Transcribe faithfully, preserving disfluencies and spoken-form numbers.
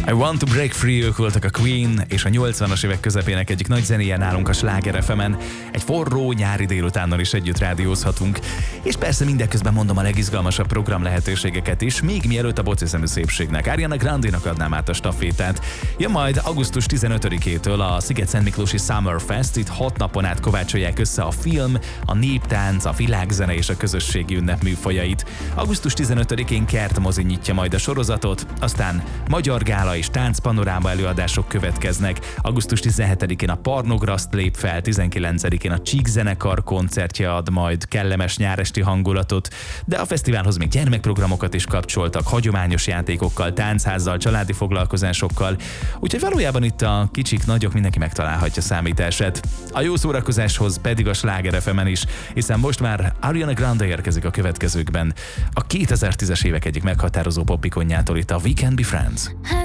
I Want to Break Free, ők voltak a Queen, és a nyolcvanas évek közepének egyik nagy zenéje nálunk a Sláger ef emen. Egy forró nyári délutánnal is együtt rádiózhatunk. És persze mindeközben mondom a legizgalmasabb program lehetőségeket is, még mielőtt a bocizemű szépségnek, Ariana Grande-nak adnám át a stafétát. Jön majd augusztus tizenötödikétől a Sziget-Szentmiklósi Summer Fest, itt hat napon át kovácsolják össze a film, a néptánc, a világzene és a közösségi ünnep műfajait. augusztus tizenötödikén Kertmozi nyitja majd a sorozatot, aztán magyar gála és táncpanoráma előadások következnek. augusztus tizenhetedikén a Parnograszt lép fel, tizenkilencedikén a Csík zenekar koncertje ad majd kellemes nyáresti hangulatot, de a fesztiválhoz még gyermekprogramokat is kapcsoltak, hagyományos játékokkal, táncházzal, családi foglalkozásokkal, úgyhogy valójában itt a kicsik, nagyok mindenki megtalálhatja számítását. A jó szórakozáshoz pedig a Sláger ef emen is, hiszen most már Ariana Grande érkezik a következőkben. A kétezer-tízes évek egyik meghatározó popikonjától itt a We Can Be Friends.